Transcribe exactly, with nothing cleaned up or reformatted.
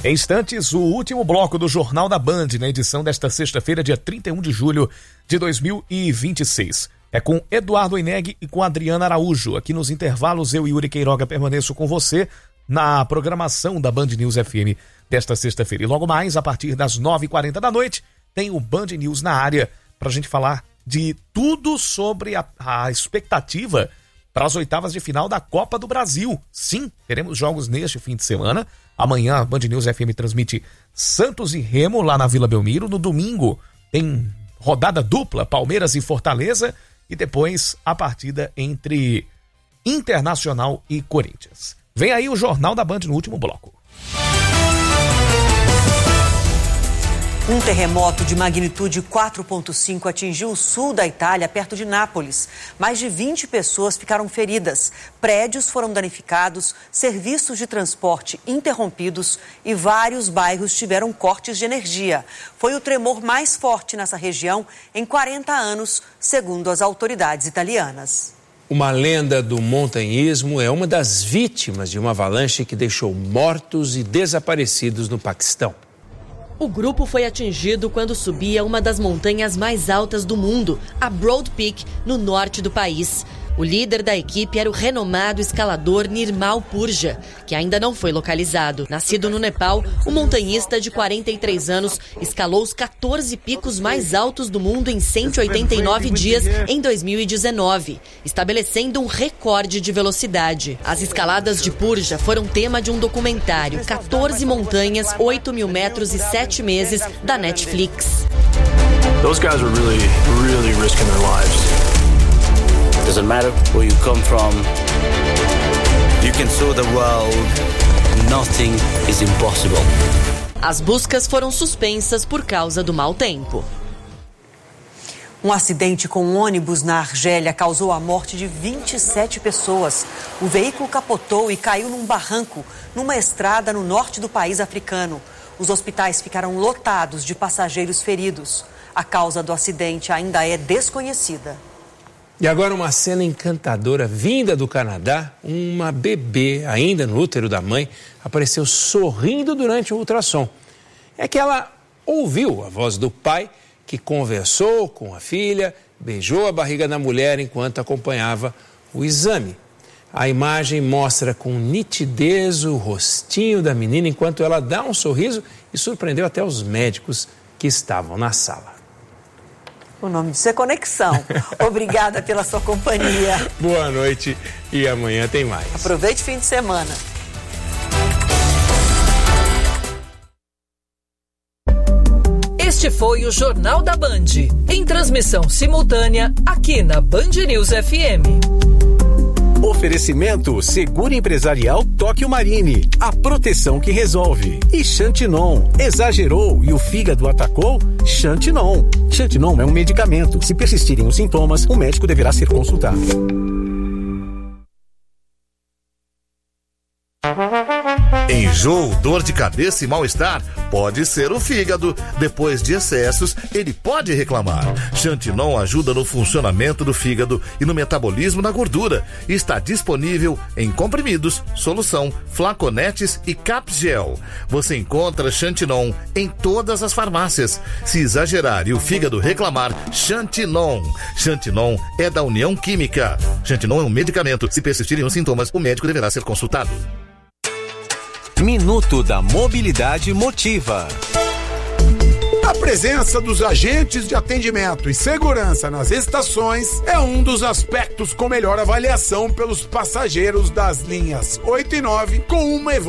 Em instantes, o último bloco do Jornal da Band, na edição desta sexta-feira, dia trinta e um de julho de dois mil e vinte e seis. É com Eduardo Eneg e com Adriana Araújo. Aqui nos intervalos, eu e Yuri Queiroga permaneço com você na programação da Band News F M desta sexta-feira. E logo mais, a partir das nove e quarenta da noite, tem o Band News na área para a gente falar de tudo sobre a, a expectativa para as oitavas de final da Copa do Brasil. Sim, teremos jogos neste fim de semana. Amanhã a Band News F M transmite Santos e Remo lá na Vila Belmiro. No domingo tem rodada dupla, Palmeiras e Fortaleza. E depois a partida entre Internacional e Corinthians. Vem aí o Jornal da Band no último bloco. Um terremoto de magnitude quatro ponto cinco atingiu o sul da Itália, perto de Nápoles. Mais de vinte pessoas ficaram feridas. Prédios foram danificados, serviços de transporte interrompidos e vários bairros tiveram cortes de energia. Foi o tremor mais forte nessa região em quarenta anos, segundo as autoridades italianas. Uma lenda do montanhismo é uma das vítimas de uma avalanche que deixou mortos e desaparecidos no Paquistão. O grupo foi atingido quando subia uma das montanhas mais altas do mundo, a Broad Peak, no norte do país. O líder da equipe era o renomado escalador Nirmal Purja, que ainda não foi localizado. Nascido no Nepal, o montanhista de quarenta e três anos escalou os quatorze picos mais altos do mundo em cento e oitenta e nove dias em dois mil e dezenove, estabelecendo um recorde de velocidade. As escaladas de Purja foram tema de um documentário, quatorze montanhas, oito mil metros e sete meses, da Netflix. Those guys were really, really risking their lives. Doesn't matter where you come from. You can show the world nothing is impossible. As buscas foram suspensas por causa do mau tempo. Um acidente com um ônibus na Argélia causou a morte de vinte e sete pessoas. O veículo capotou e caiu num barranco, numa estrada no norte do país africano. Os hospitais ficaram lotados de passageiros feridos. A causa do acidente ainda é desconhecida. E agora uma cena encantadora vinda do Canadá. Uma bebê, ainda no útero da mãe, apareceu sorrindo durante o ultrassom. É que ela ouviu a voz do pai, que conversou com a filha, beijou a barriga da mulher enquanto acompanhava o exame. A imagem mostra com nitidez o rostinho da menina enquanto ela dá um sorriso e surpreendeu até os médicos que estavam na sala. O nome disso é conexão. Obrigada pela sua companhia. Boa noite e amanhã tem mais. Aproveite o fim de semana. Este foi o Jornal da Band, em transmissão simultânea aqui na Band News F M. Oferecimento Seguro Empresarial Tóquio Marine, a proteção que resolve. E Xantinon, exagerou e o fígado atacou? Xantinon. Xantinon é um medicamento. Se persistirem os sintomas, o médico deverá ser consultado. Enjoo, dor de cabeça e mal-estar? Pode ser o fígado. Depois de excessos, ele pode reclamar. Xantinon ajuda no funcionamento do fígado e no metabolismo da gordura. Está disponível em comprimidos, solução, flaconetes e capgel. Você encontra Xantinon em todas as farmácias. Se exagerar e o fígado reclamar, Xantinon. Xantinon é da União Química. Xantinon é um medicamento. Se persistirem os sintomas, o médico deverá ser consultado. Minuto da Mobilidade Motiva. A presença dos agentes de atendimento e segurança nas estações é um dos aspectos com melhor avaliação pelos passageiros das linhas oito e nove, com uma evolução